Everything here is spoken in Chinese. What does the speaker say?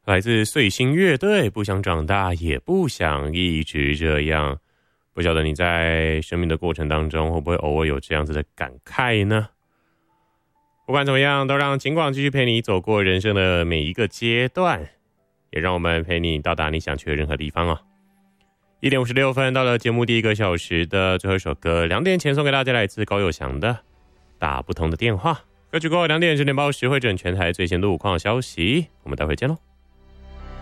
来自碎星乐队，不想长大，也不想一直这样。不晓得你在生命的过程当中，会不会偶尔有这样子的感慨呢？不管怎么样，都让警广继续陪你走过人生的每一个阶段，也让我们陪你到达你想去的任何地方哦。1点56分，到了节目第一个小时的最后一首歌，2点前送给大家来自高友翔的《打不通的电话》。歌曲过后2点10点报时会诊全台最新的路况消息，我们待会见喽。